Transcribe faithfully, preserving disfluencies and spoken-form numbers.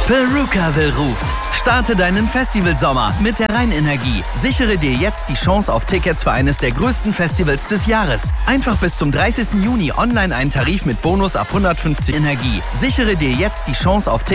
Perukaville ruft. Starte deinen Festivalsommer mit der Rheinenergie. Sichere dir jetzt die Chance auf Tickets für eines der größten Festivals des Jahres. Einfach bis zum dreißigsten Juni online einen Tarif mit Bonus ab hundertfünfzig Energie. Sichere dir jetzt die Chance auf Tickets